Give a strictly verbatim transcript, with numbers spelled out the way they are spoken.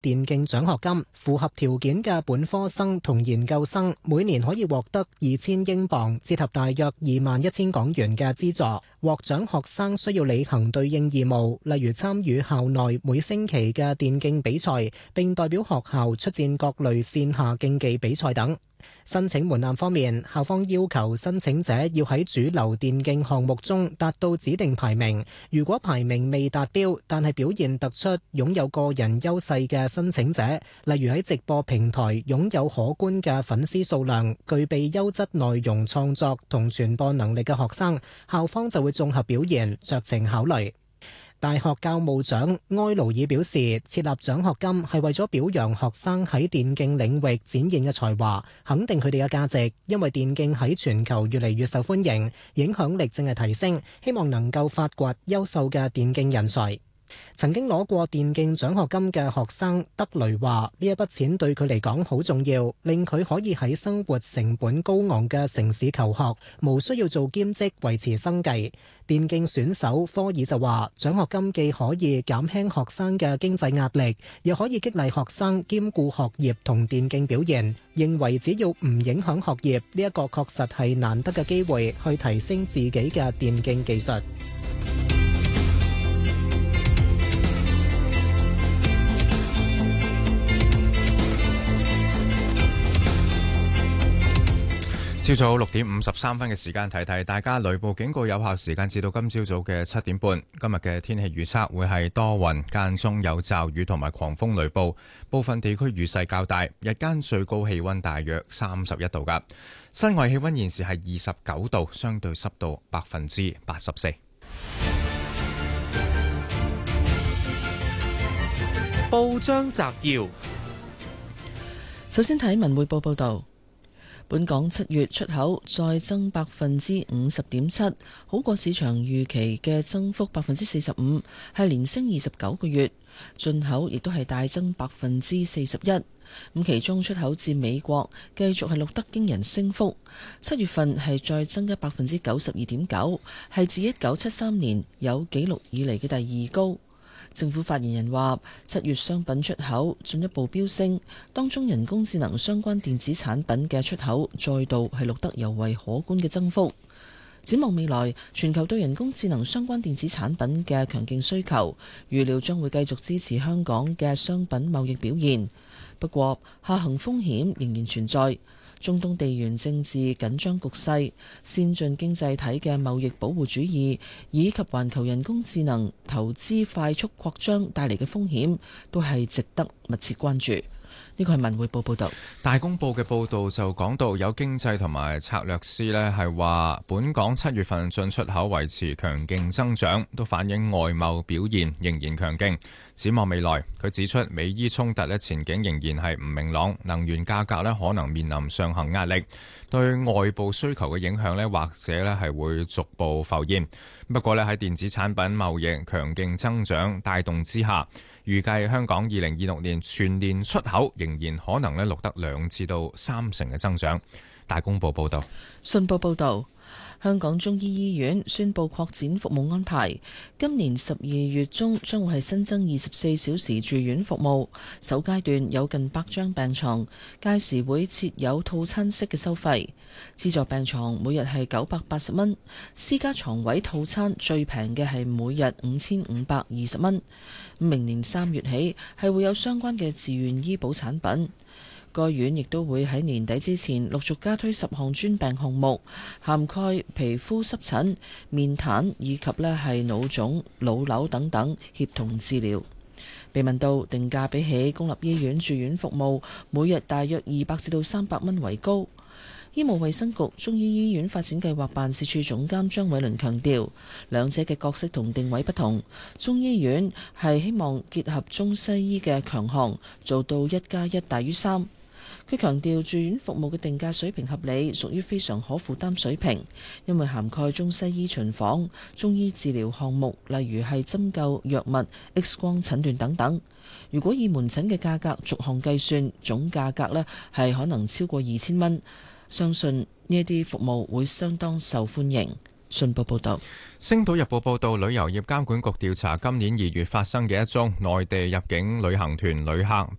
電競獎學金，符合條件嘅本科生同研究生每年可以獲得二千英鎊，折合大約二萬一千港元嘅資助。獲獎學生需要履行對應義務，例如參與校內每星期嘅電競比賽，並代表學校出戰各類線下競技比賽等。申請門檻方面，校方要求申請者要喺主流電競項目中達到指定排名。如果排名未達標，但係表現突出、擁有個人優勢嘅申請者，例如喺直播平台擁有可觀嘅粉絲數量、具備優質內容創作同傳播能力嘅學生，校方就會綜合表現，酌情考慮。大學教務長埃勞爾表示，設立獎學金係為咗表揚學生喺電競領域展現嘅才華，肯定佢哋嘅價值，因為電競喺全球越嚟越受歡迎，影響力正係提升，希望能夠發掘優秀嘅電競人才。曾經攞過電競獎學金嘅學生德雷話：呢一筆錢對佢嚟講好重要，令佢可以喺生活成本高昂嘅城市求學，無需要做兼職維持生計。電競選手科爾就話：獎學金既可以減輕學生嘅經濟壓力，又可以激勵學生兼顧學業同電競表現。認為只要唔影響學業，呢一個確實係難得嘅機會，去提升自己嘅電競技術。 朝早六點五十三分嘅時間，提提大家雷暴警告有效時間至到今朝早嘅七點半。今日嘅天氣預測會係多雲，間中有驟雨同埋狂風雷暴，部分地區雨勢較大。日間最高氣溫大約三十一度噶，室外氣溫現時係二十九度，相對濕度百分之八十四。 報章摘要， 首先睇文匯報報道。本港七月出口再增百分之五十點七，好過市場預期嘅增幅百分之四十五，係連升二十九個月。進口亦都係大增百分之四十一，咁其中出口至美國繼續係錄得驚人升幅，七月份係再增加百分之九十二點九，係自一九七三年有紀錄以嚟嘅第二高。政府發言人話：七月商品出口進一步飆升，當中人工智能相關電子產品嘅出口再度係錄得尤為可觀嘅增幅。展望未來，全球對人工智能相關電子產品嘅強勁需求，預料將會繼續支持香港嘅商品貿易表現。不過，下行風險仍然存在。中東地緣政治緊張局勢、先進經濟體嘅貿易保護主義，以及環球人工智能投資快速擴張帶嚟嘅風險，都係值得密切關注。呢個係文匯報報導。 大公報嘅報導就講到，有經濟同埋策略師呢係話，本港七月份進出口維持強勁增長，都反映外貿表現仍然強勁。展望未來，佢指出美伊衝突呢前景仍然係唔明朗，能源價格呢可能面臨上行壓力，對外部需求嘅影響呢或者呢係會逐步浮現。不過呢喺電子產品貿易強勁增長帶動之下，預計香港二零二六年全年出口仍然可能咧錄得兩至到三成嘅增長。大公報報道。 信報報導。香港中醫醫院宣布擴展服務安排，今年十二月中將會係新增二十四小時住院服務，首階段有近百張病床，屆時會設有套餐式嘅收費，資助病床每日係九百八十蚊，私家床位套餐最平嘅係每日五千五百二十蚊。明年三月起係會有相關嘅自願醫保產品。該院亦都會喺年底之前陸續加推十項專病項目，涵蓋皮膚濕疹、面癱以及呢係腦腫、腦瘤等等協同治療。被問到定價比起公立醫院住院服務每日大約二百至到三百蚊為高，醫務衛生局中醫醫院發展計劃辦事處總監張偉倫強調，兩者嘅角色同定位不同。中醫院係希望結合中西醫嘅強項，做到一加一大於三。佢強調住院服務嘅定價水平合理，屬於非常可負擔水平，因為涵蓋中西醫巡訪、中醫治療項目，例如係針灸、藥物、X 光診斷等等。如果以門診嘅價格逐項計算，總價格呢係可能超過二千蚊。相信呢一啲服務會相當受歡迎。 信報報道。 星島日報報道，旅遊業監管局調查今年二月發生嘅一宗內地入境旅行團旅客